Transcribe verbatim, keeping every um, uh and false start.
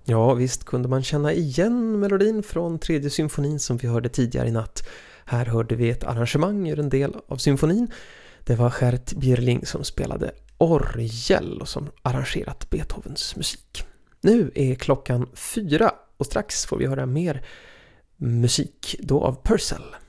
Ja, visst kunde man känna igen melodin från tredje symfonin som vi hörde tidigare i natt. Här hörde vi ett arrangemang ur en del av symfonin. Det var Gert Bierling som spelade orgel och som arrangerat Beethovens musik. Nu är klockan fyra och strax får vi höra mer musik, då av Purcell.